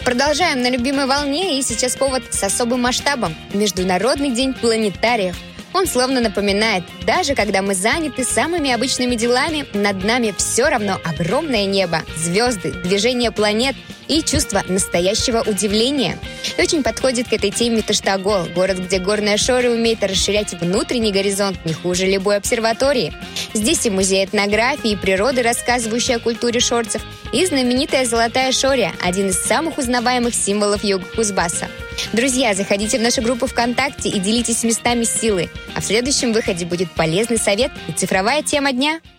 Продолжаем на любимой волне, и сейчас повод с особым масштабом – Международный день планетариев. Он словно напоминает, даже когда мы заняты самыми обычными делами, над нами все равно огромное небо, звезды, движение планет и чувство настоящего удивления. И очень подходит к этой теме Таштагол, город, где горная Шоры умеет расширять внутренний горизонт не хуже любой обсерватории. Здесь и музей этнографии и природы, рассказывающий о культуре шорцев, и знаменитая Золотая Шория, один из самых узнаваемых символов юга Кузбасса. Друзья, заходите в нашу группу ВКонтакте и делитесь местами силы. А в следующем выходе будет полезный совет и цифровая тема дня.